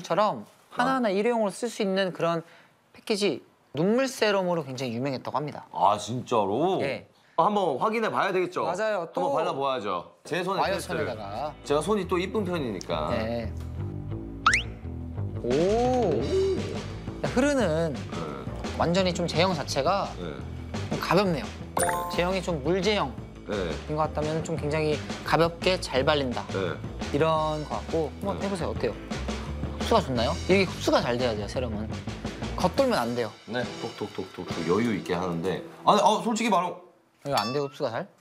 세럼처럼 하나하나 일회용으로 쓸 수 있는 그런 패키지 눈물 세럼으로 굉장히 유명했다고 합니다. 아 진짜로? 예. 한번 확인해 봐야 되겠죠? 맞아요. 또 한번 발라보아야죠. 제 손에 테스트. 와이어천에다가. 제가 손이 또 이쁜 편이니까. 네. 오. 흐르는 완전히 좀 제형 자체가 네. 좀 가볍네요. 네. 제형이 좀 물제형인 네. 것 같다면 좀 굉장히 가볍게 잘 발린다. 네. 이런 것 같고 한번 해보세요. 어때요? 흡수가 좋나요? 이게 흡수가 잘 돼야 돼요, 세럼은. 겉돌면 안 돼요. 네. 톡톡톡톡 여유 있게 하는데. 아니, 솔직히 말하면 이거 안 돼요, 흡수가 잘?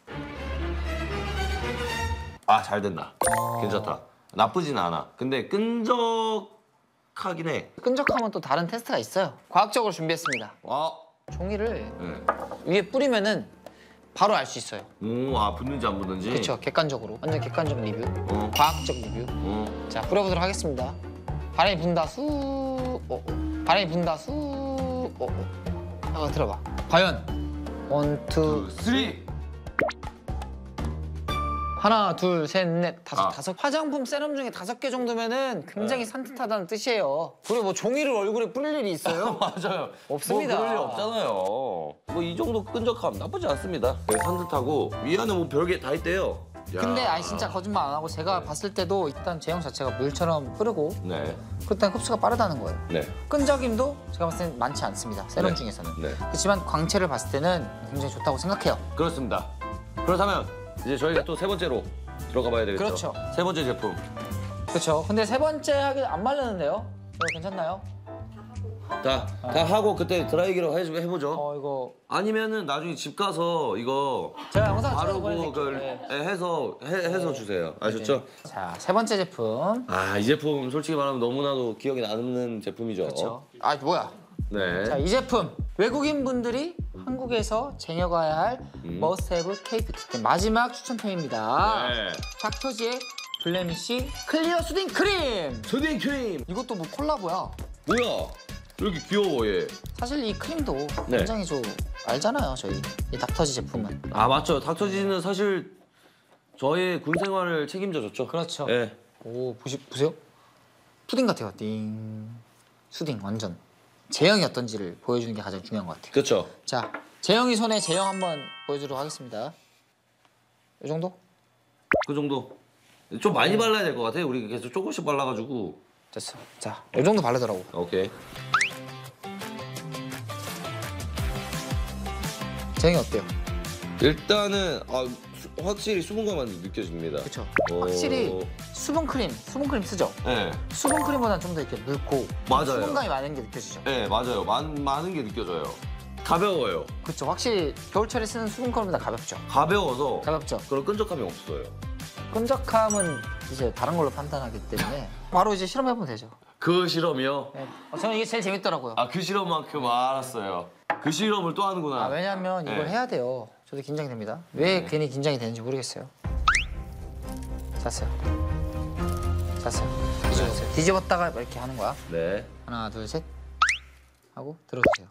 잘 된다. 괜찮다. 나쁘진 않아. 근데 끈적하긴 해. 끈적하면 또 다른 테스트가 있어요. 과학적으로 준비했습니다. 와. 종이를 네. 위에 뿌리면은 바로 알 수 있어요. 붙는지 안 붙는지. 그렇죠, 객관적으로. 완전 객관적 리뷰. 과학적 리뷰. 자, 뿌려보도록 하겠습니다. 바람이 분다 바람이 분다 들어봐. 과연 1, 2, 3. 하나, 둘, 셋, 넷, 다섯. 아. 다섯. 화장품 세럼 중에 5개 정도면은 굉장히 산뜻하다는 뜻이에요. 그리고 뭐 종이를 얼굴에 뿌릴 일이 있어요? 맞아요. 없습니다. 뭐 그럴 일 없잖아요. 뭐 이 정도 끈적함 나쁘지 않습니다. 되게 산뜻하고 위안에 뭐 별게 다 있대요. 근데 진짜 거짓말 안 하고 제가 봤을 때도 일단 제형 자체가 물처럼 흐르고 네. 그렇다면 흡수가 빠르다는 거예요. 네. 끈적임도 제가 봤을 때는 많지 않습니다. 세럼 네. 중에서는. 네. 그렇지만 광채를 봤을 때는 굉장히 좋다고 생각해요. 그렇습니다. 그렇다면 이제 저희가 또 세 번째로 들어가 봐야 되겠죠. 그렇죠. 세 번째 제품. 그렇죠. 근데 세 번째 하기 안 마르는데요? 이거 괜찮나요? 다 하고 그때 드라이기로 해보죠. 이거 아니면은 나중에 집 가서 이거 제가 영상 찍어서 바르고 보내드릴게요. 네. 해서 주세요. 아셨죠? 자, 세 번째 제품. 이 제품 솔직히 말하면 너무나도 기억에 남는 제품이죠. 그렇죠. 뭐야? 네. 자, 이 제품 외국인 분들이 한국에서 쟁여가야 할 머스트헤브 K뷰티 마지막 추천템입니다. 네. 닥터지의 블레미쉬 클리어 수딩 크림. 수딩 크림. 이것도 뭐 콜라보야. 뭐야? 왜 이렇게 귀여워 얘. 사실 이 크림도 네. 굉장히 알잖아요, 저희 이 닥터지 제품은. 맞죠. 닥터지는 사실 저의 군 생활을 책임져줬죠. 그렇죠. 네. 오, 보세요. 푸딩 같아요. 띵. 수딩 완전. 제형이 어떤지를 보여주는 게 가장 중요한 것 같아요. 그렇죠. 자, 재영이 손에 제형 한번 보여주도록 하겠습니다. 이 정도? 그 정도. 좀 많이 발라야 될 것 같아요. 우리 계속 조금씩 발라가지고. 됐어. 자, 이 정도 바르더라고. 오케이. 제형이 어때요? 일단은 확실히 수분감만 느껴집니다. 그렇죠. 확실히 수분 크림 쓰죠? 네. 수분 크림보다는 좀 더 이렇게 묽고 맞아요. 수분감이 많은 게 느껴지죠? 네, 맞아요. 많은 게 느껴져요. 가벼워요. 그렇죠. 확실히 겨울철에 쓰는 수분 크림보다 가볍죠? 가벼워서 가볍죠. 그런 끈적함이 없어요. 끈적함은 이제 다른 걸로 판단하기 때문에 바로 이제 실험해보면 되죠. 그 실험이요? 네. 저는 이게 제일 재밌더라고요. 그 실험만큼 알았어요. 그 실험을 또 하는구나. 왜냐면 이걸 네. 해야 돼요. 저도 긴장이 됩니다. 왜 괜히 긴장이 되는지 모르겠어요. 잤어요. 뒤집어보세요. 뒤집었다가 이렇게 하는 거야. 네. 하나, 둘, 셋 하고 들어주세요.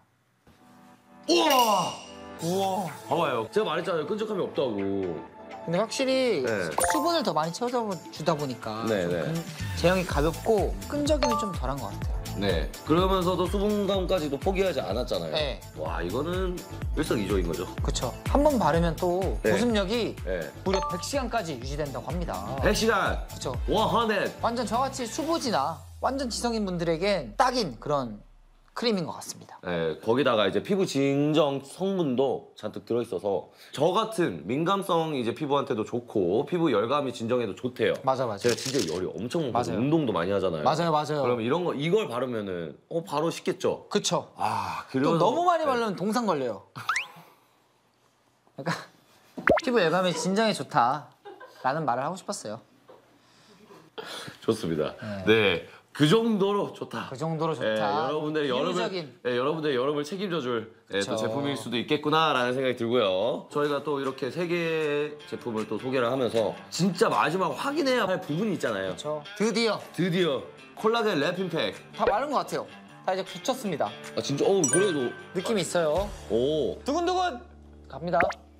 우와. 봐봐요. 제가 말했잖아요. 끈적함이 없다고. 근데 확실히 네. 수분을 더 많이 채워주다 보니까 네, 좀 네. 제형이 가볍고 끈적임이 좀 덜한 것 같아요. 네. 그러면서도 수분감까지도 포기하지 않았잖아요. 네. 와, 이거는 일석이조인 거죠. 그렇죠. 한 번 바르면 또 네. 보습력이 네. 무려 100시간까지 유지된다고 합니다. 100시간. 그렇죠. 100. 완전 저같이 수부지나 완전 지성인 분들에겐 딱인 그런 크림인 것 같습니다. 네, 거기다가 이제 피부 진정 성분도 잔뜩 들어있어서 저 같은 민감성 이제 피부한테도 좋고 피부 열감이 진정해도 좋대요. 맞아. 제가 진짜 열이 엄청 많고 맞아요. 운동도 많이 하잖아요. 맞아요. 그러면 이걸 바르면은 바로 식겠죠. 그쵸. 그래서 또 너무 많이 네. 바르면 동상 걸려요. 그러니까 피부 열감이 진정에 좋다라는 말을 하고 싶었어요. 좋습니다. 네. 그 정도로 좋다. 그 정도로 좋다. 네, 여러분들의 여름을 책임져줄 또 제품일 수도 있겠구나라는 생각이 들고요. 저희가 또 이렇게 3개의 제품을 또 소개를 하면서 진짜 마지막 확인해야 할 부분이 있잖아요. 그렇죠. 드디어 콜라겐 랩핑팩. 다 마른 것 같아요. 다 이제 굳혔습니다. 진짜 그래도 느낌이 있어요. 오. 두근두근 갑니다.